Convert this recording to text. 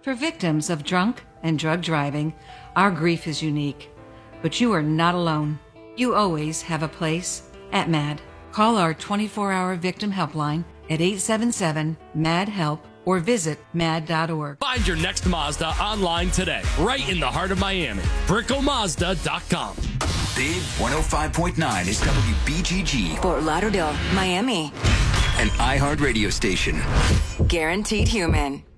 For victims of drunk and drug driving, our grief is unique. But you are not alone. You always have a place at MAD. Call our 24-hour victim helpline at 877-MAD-HELP or visit mad.org. Find your next Mazda online today, right in the heart of Miami. BrickleMazda.com. Big 105.9 is WBGG. Fort Lauderdale, Miami. An iHeart radio station. Guaranteed human.